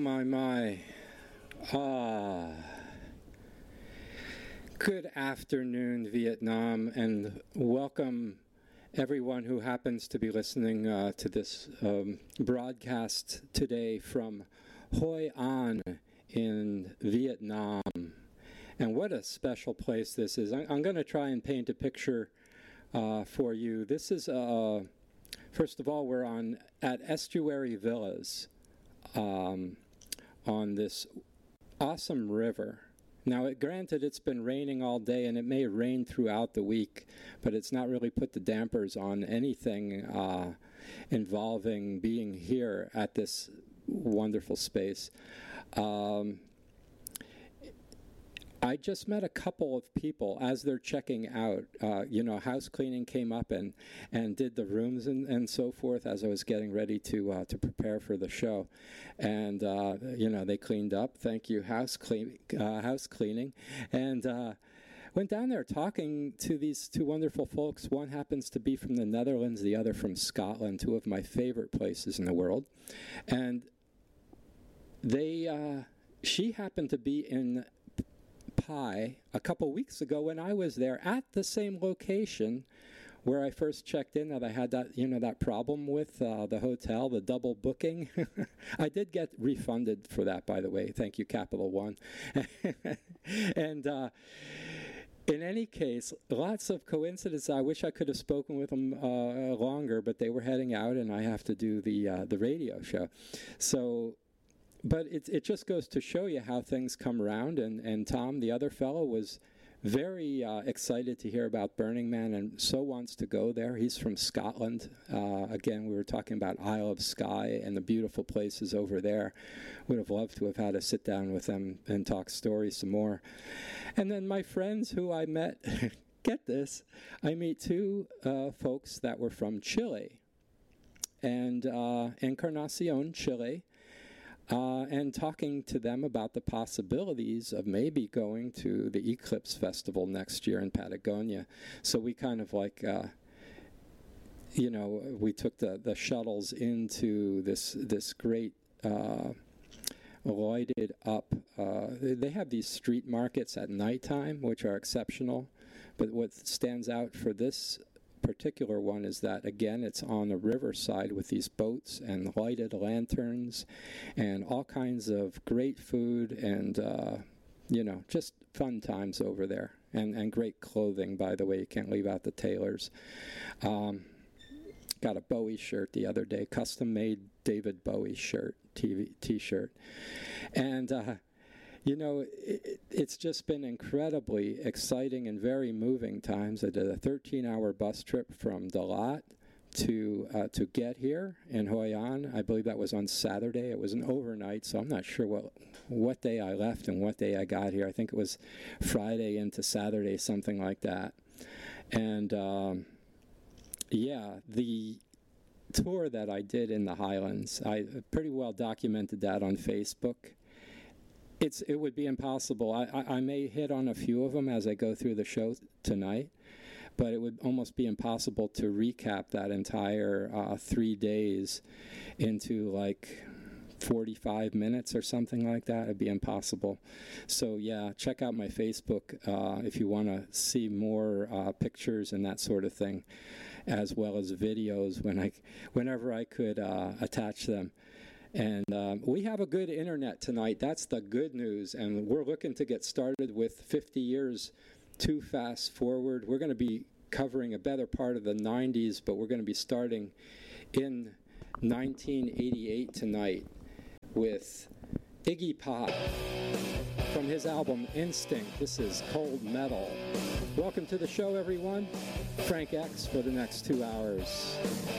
my. Good afternoon, Vietnam, and welcome everyone who happens to be listening to this broadcast today from Hoi An in Vietnam. And what a special place this is. I'm going to try and paint a picture for you. This is, first of all, we're at Estuary Villas on this awesome river. Now, granted, it's been raining all day, and it may rain throughout the week, but it's not really put the dampers on anything involving being here at this wonderful space. I just met a couple of people as they're checking out. House cleaning came up and did the rooms and so forth as I was getting ready to prepare for the show. And, they cleaned up. Thank you, house cleaning. And went down there talking to these two wonderful folks. One happens to be from the Netherlands, the other from Scotland, two of my favorite places in the world. And she happened to be in Pai a couple weeks ago when I was there at the same location where I first checked in, that I had that problem with the hotel, the double booking. I did get refunded for that, by the way. Thank you, Capital One. And in any case, lots of coincidence. I wish I could have spoken with them longer, but they were heading out, and I have to do the radio show. So. But it just goes to show you how things come around, and Tom, the other fellow, was very excited to hear about Burning Man and so wants to go there. He's from Scotland. Again, we were talking about Isle of Skye and the beautiful places over there. Would have loved to have had a sit down with them and talk stories some more. And then my friends who I met, get this, I meet two folks that were from Chile, and Encarnacion, Chile. And talking to them about the possibilities of maybe going to the Eclipse Festival next year in Patagonia. So we kind of we took the shuttles into this great lighted up. They have these street markets at nighttime, which are exceptional. But what stands out for this particular one is that, again, it's on the riverside with these boats and lighted lanterns and all kinds of great food and just fun times over there, and great clothing, by the way. You can't leave out the tailors. Got a Bowie shirt the other day, custom made David Bowie shirt, t-shirt, and it's just been incredibly exciting and very moving times. I did a 13-hour bus trip from Dalat to get here in Hoi An. I believe that was on Saturday. It was an overnight, so I'm not sure what day I left and what day I got here. I think it was Friday into Saturday, something like that. And the tour that I did in the Highlands, I pretty well documented that on Facebook. It would be impossible. I may hit on a few of them as I go through the show tonight, but it would almost be impossible to recap that entire 3 days into 45 minutes or something like that. It'd be impossible. So yeah, check out my Facebook if you want to see more pictures and that sort of thing, as well as videos whenever I could attach them. And we have a good internet tonight. That's the good news. And we're looking to get started with 50 years too fast forward. We're going to be covering a better part of the 90s, but we're going to be starting in 1988 tonight with Iggy Pop from his album Instinct. This is Cold Metal. Welcome to the show, everyone. Frank X for the next 2 hours.